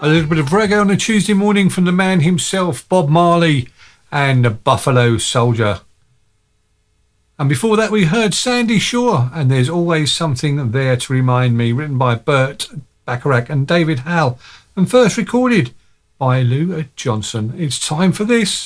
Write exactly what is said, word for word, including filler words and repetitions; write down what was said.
A little bit of reggae on a Tuesday morning from the man himself, Bob Marley, and the Buffalo Soldier. And before that we heard Sandy Shaw and There's Always Something There to Remind Me, written by Burt Bacharach and David Howell, and first recorded by Lou Johnson. It's time for this.